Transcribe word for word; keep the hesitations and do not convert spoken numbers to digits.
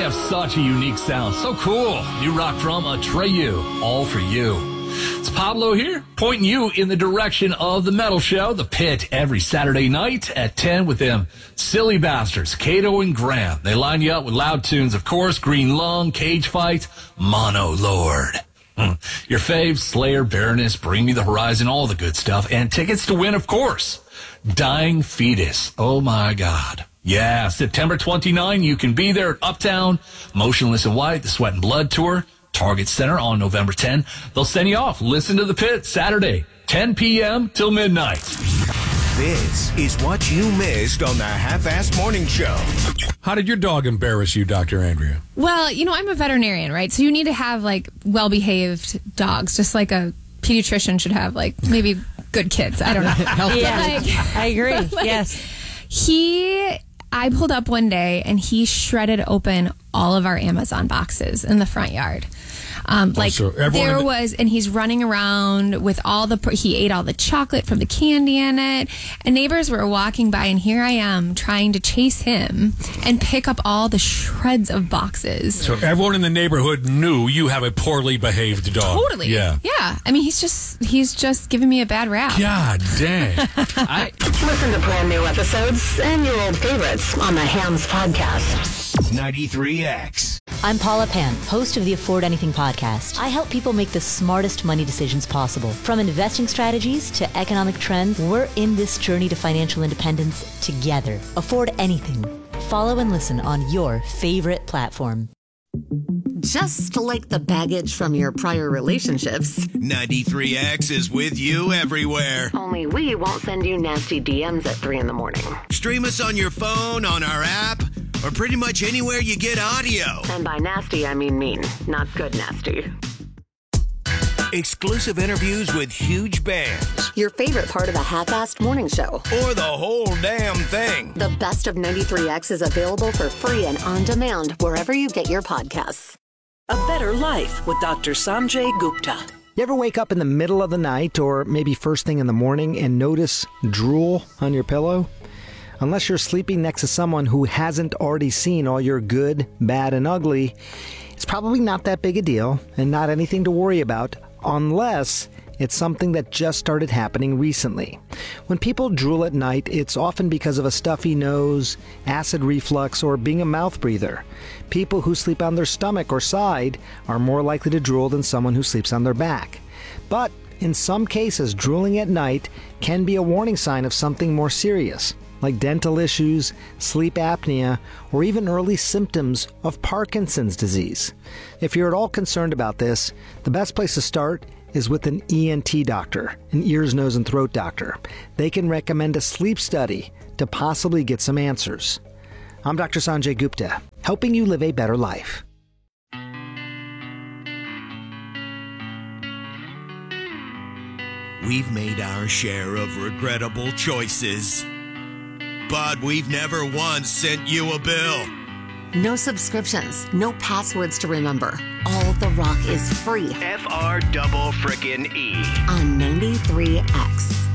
have such a unique sound. So cool. New rock from Atreyu. All for you. It's Pablo here, pointing you in the direction of the metal show, The Pit, every Saturday night at ten with them silly bastards, Kato and Graham. They line you up with loud tunes, of course, Green Lung, Cage Fight, Mono Lord. Your faves, Slayer, Baroness, Bring Me the Horizon, all the good stuff. And tickets to win, of course. Dying Fetus. Oh, my God. Yeah, September twenty-ninth, you can be there at Uptown, Motionless in White, the Sweat and Blood Tour, Target Center on November tenth. They'll send you off. Listen to The Pit, Saturday, ten p.m. till midnight. This is what you missed on the Half-Assed Morning Show. How did your dog embarrass you, Doctor Andrea? Well, you know, I'm a veterinarian, right? So you need to have, like, well-behaved dogs, just like a pediatrician should have, like, maybe good kids. I don't know. Yeah, like, I agree. like, yes. He, I pulled up one day, and he shredded open all of our Amazon boxes in the front yard. Um, like so there the- was, and he's running around with all the, he ate all the chocolate from the candy in it, and neighbors were walking by, and here I am trying to chase him and pick up all the shreds of boxes. So everyone in the neighborhood knew you have a poorly behaved dog. Totally. Yeah. Yeah. I mean, he's just, he's just giving me a bad rap. God dang. I listen to brand new episodes and your old favorites on the Hams Podcast. ninety-three X. I'm Paula Pan, host of the Afford Anything podcast. I help people make the smartest money decisions possible. From investing strategies to economic trends, we're in this journey to financial independence together. Afford Anything. Follow and listen on your favorite platform. Just like the baggage from your prior relationships, ninety-three X is with you everywhere. Only we won't send you nasty D Ms at three in the morning. Stream us on your phone, on our app, or pretty much anywhere you get audio. And by nasty, I mean mean, not good nasty. Exclusive interviews with huge bands. your favorite part of a half-assed morning show. Or the whole damn thing. The best of ninety-three X is available for free and on demand wherever you get your podcasts. A Better Life with Doctor Sanjay Gupta. You ever wake up in the middle of the night or maybe first thing in the morning and notice drool on your pillow? Unless you're sleeping next to someone who hasn't already seen all your good, bad, and ugly, it's probably not that big a deal and not anything to worry about unless it's something that just started happening recently. When people drool at night, it's often because of a stuffy nose, acid reflux, or being a mouth breather. People who sleep on their stomach or side are more likely to drool than someone who sleeps on their back. But in some cases, drooling at night can be a warning sign of something more serious, like dental issues, sleep apnea, or even early symptoms of Parkinson's disease. If you're at all concerned about this, the best place to start is with an E N T doctor, an ears, nose, and throat doctor. They can recommend a sleep study to possibly get some answers. I'm Doctor Sanjay Gupta, helping you live a better life. We've made our share of regrettable choices, but we've never once sent you a bill. No subscriptions, no passwords to remember. All the rock is free F R double frickin' E on ninety-three X.